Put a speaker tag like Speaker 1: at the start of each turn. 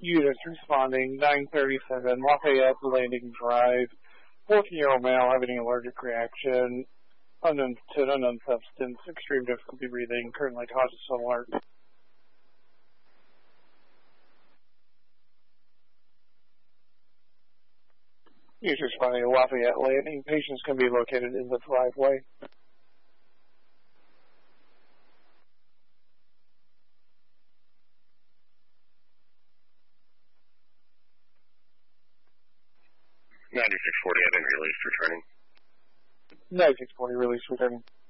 Speaker 1: Units responding, 937 Lafayette Landing Drive. 14-year-old male having an allergic reaction, unknown substance, extreme difficulty breathing, currently conscious and alert. Units responding to Lafayette Landing. Patients can be located in the driveway.
Speaker 2: $9640, I've been released, returning.
Speaker 1: 9640, release returning.